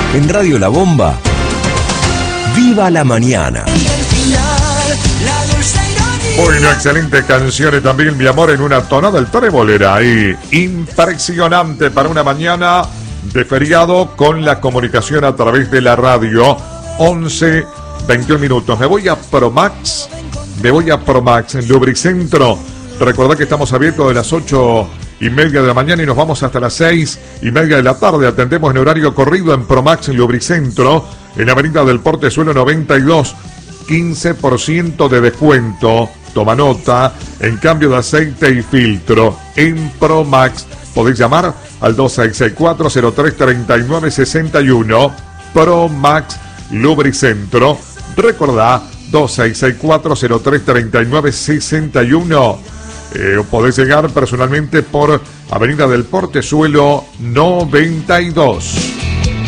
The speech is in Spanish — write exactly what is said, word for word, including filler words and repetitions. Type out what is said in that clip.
En Radio La Bomba, ¡viva la mañana! Bueno, excelente canciones también, mi amor, en una tonada del trébolera ahí. Impresionante para una mañana de feriado con la comunicación a través de la radio. once, veintiún minutos. Me voy a Promax. Me voy a Promax en Lubricentro. Recordad que estamos abiertos de las ocho y media de la mañana y nos vamos hasta las seis y media de la tarde. Atendemos en horario corrido en Promax en Lubricentro, en la avenida del Portezuelo noventa y dos. quince por ciento de descuento. Toma nota, en cambio de aceite y filtro. En Promax podéis llamar al dos seis seis cuatro cero tres tres nueve seis uno. Promax Lubricentro. Recordá, dos seis seis cuatro cero tres tres nueve seis uno. Eh, podéis llegar personalmente por Avenida del Portezuelo noventa y dos.